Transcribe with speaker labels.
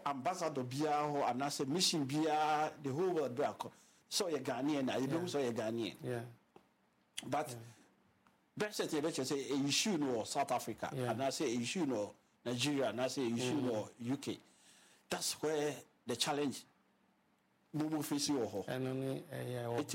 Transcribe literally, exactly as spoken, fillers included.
Speaker 1: ambassador biya and I say mission biya the whole world do so you Ghanaian na you be so you Ghanaian.
Speaker 2: Yeah.
Speaker 1: But Brexit you better say a issue no South Africa
Speaker 2: yeah.
Speaker 1: and I say a issue no Nigeria and I say a issue no U K. That's where the challenge Mumu face you ho.
Speaker 2: And only uh, yeah.